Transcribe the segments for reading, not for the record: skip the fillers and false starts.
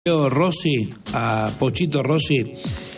Rossi, a Pochito Rossi,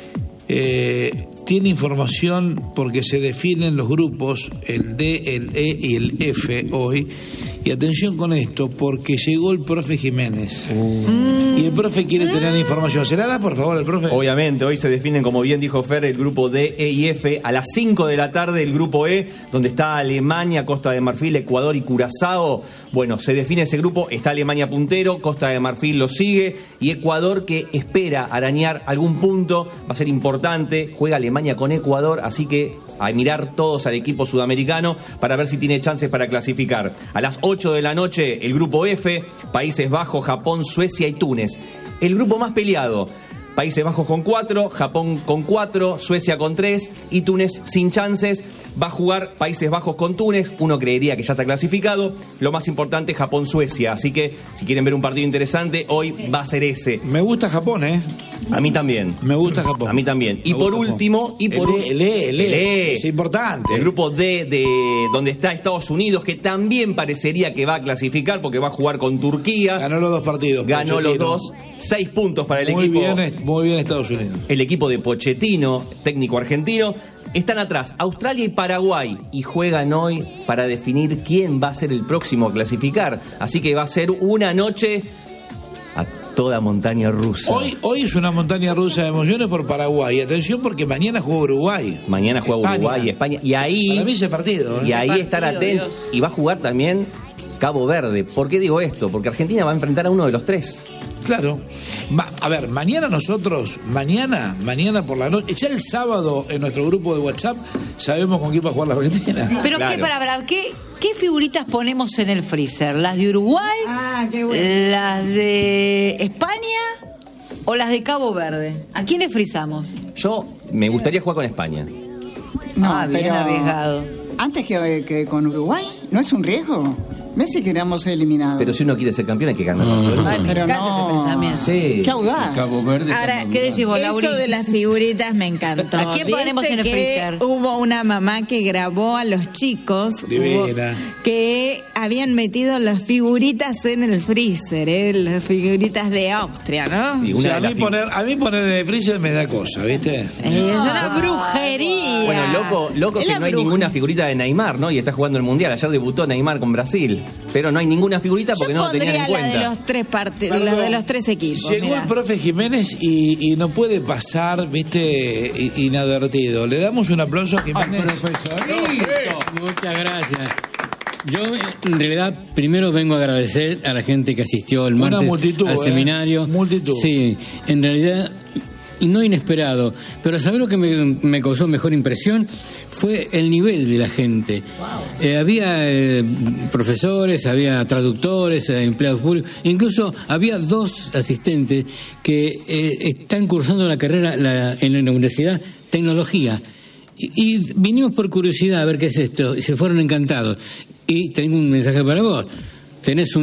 tiene información porque se definen los grupos, el D, el E y el F hoy. Y atención con esto, porque llegó el profe Jiménez. Y el profe quiere tener información. ¿Se la da, por favor, el profe? Obviamente, hoy se definen, como bien dijo Fer, el grupo D, E y F. A las 5 de la tarde, el grupo E, donde está Alemania, Costa de Marfil, Ecuador y Curazao. Bueno, se define ese grupo. Está Alemania puntero, Costa de Marfil lo sigue. Y Ecuador, que espera arañar algún punto, va a ser importante. Juega Alemania con Ecuador, así que a mirar todos al equipo sudamericano para ver si tiene chances para clasificar. A las 8 de la noche, el grupo F, Países Bajos, Japón, Suecia y Túnez. El grupo más peleado, Países Bajos con 4, Japón con 4, Suecia con 3 y Túnez sin chances. Va a jugar Países Bajos con Túnez, uno creería que ya está clasificado. Lo más importante, Japón-Suecia. Así que si quieren ver un partido interesante, hoy va a ser ese. Me gusta Japón, ¿eh? A mí también. Me gusta Japón. A mí también. Y por último... El E. Es importante. El grupo D, donde está Estados Unidos, que también parecería que va a clasificar porque va a jugar con Turquía. Ganó los dos partidos. Ganó los dos. 6 puntos para el equipo. Muy bien Estados Unidos. El equipo de Pochettino, técnico argentino. Están atrás Australia y Paraguay y juegan hoy para definir quién va a ser el próximo a clasificar. Así que va a ser una noche a toda montaña rusa. Hoy es una montaña rusa de emociones por Paraguay. Atención porque mañana juega Uruguay. Mañana juega España. Uruguay y España. Y ahí, para mí ese partido, ¿eh? Y ahí estar atentos. Y va a jugar también Cabo Verde. ¿Por qué digo esto? Porque Argentina va a enfrentar a uno de los tres. Claro. A ver, mañana por la noche, ya el sábado en nuestro grupo de WhatsApp sabemos con quién va a jugar la Argentina. Pero claro. ¿Qué figuritas ponemos en el freezer? ¿Las de Uruguay? Qué bueno. ¿Las de España? ¿O las de Cabo Verde? ¿A quiénes frizamos? Yo me gustaría jugar con España. No, bien arriesgado. Antes que con Uruguay, ¿no es un riesgo? Messi quedamos eliminados. Pero si uno quiere ser campeón hay que ganar. Pero ese pensamiento. Sí. Qué audaz. Cabo Verde. Ahora, ¿qué decís vos, Lauri? Eso de las figuritas me encantó. ¿A quién ponemos en el freezer? Hubo una mamá que grabó a los chicos que habían metido las figuritas en el freezer, las figuritas de Austria, ¿no? Sí, o sea, a mí poner en el freezer me da cosa, ¿viste? Es una brujería. Bueno, loco que no hay ninguna figurita de Neymar, ¿no? Y está jugando el Mundial. Ayer debutó Neymar con Brasil. Pero no hay ninguna figurita porque no lo tenían en cuenta. La de los tres equipos. Llegó el profe Jiménez y no puede pasar, ¿viste? Inadvertido. Le damos un aplauso a Jiménez. Muchas gracias. Yo, en realidad, primero vengo a agradecer a la gente que asistió el martes al seminario. Multitud. Sí, en realidad, y no inesperado, pero ¿sabés lo que me causó mejor impresión? Fue el nivel de la gente. Había profesores, había traductores, empleados públicos, incluso había 2 asistentes que están cursando la carrera en la universidad Tecnología. Y vinimos por curiosidad a ver qué es esto, y se fueron encantados. Y tengo un mensaje para vos. Tenemos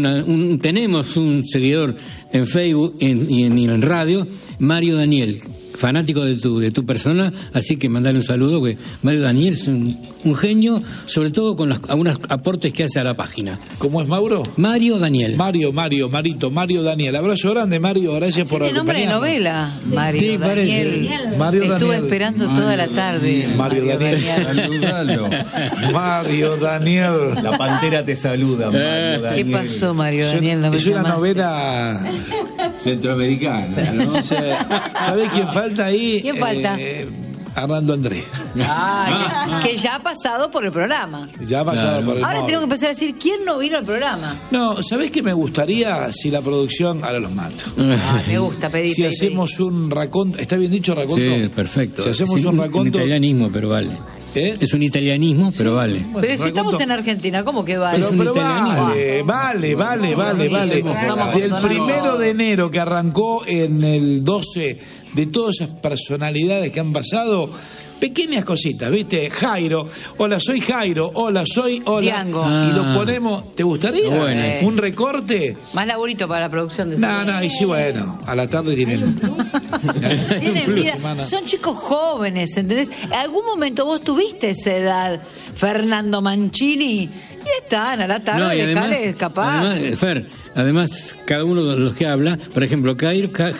un seguidor en Facebook y en radio, Mario Daniel, fanático de tu persona, así que mandale un saludo, que Mario Daniel es un genio, sobre todo con algunos aportes que hace a la página. ¿Cómo es, Mauro? Mario Daniel. Mario Daniel. Abrazo grande, Mario, gracias por acompañarnos. Nombre de novela, Mario Sí, Daniel. parece. Mario Daniel. Estuve esperando toda la tarde. Mario Daniel. Mario Daniel. La pantera te saluda, Mario Daniel. ¿Qué pasó, Mario Daniel? Es una novela Centroamericana, ¿no? ¿Sabés quién falta ahí? ¿Quién falta? Arnaldo Andrés. Que ya ha pasado por el programa. Ya ha pasado por el Ahora móvil. tengo que empezar a decir quién no vino al programa. No, ¿sabés qué me gustaría si la producción... Ahora los mato. Me gusta pedir. Si hacemos un raconto... ¿Está bien dicho raconto? Sí, perfecto. Si hacemos un raconto... Un italianismo, pero vale. Es un italianismo, pero vale. Bueno, pero si estamos en Argentina, ¿cómo que vale? Pero vale. Del 1 de enero que arrancó en el 12, de todas esas personalidades que han pasado, pequeñas cositas, ¿viste? Jairo, hola, soy Jairo, hola. Diango. Y lo ponemos, ¿te gustaría? Bueno. ¿Un recorte? Más laburito para la producción de No, y sí, bueno, a la tarde tienen vida. Son chicos jóvenes, ¿entendés? En algún momento vos tuviste esa edad, Fernando Mancini, y están a la tarde, No, y además, capaz. Fer, Además, cada uno de los que habla, por ejemplo,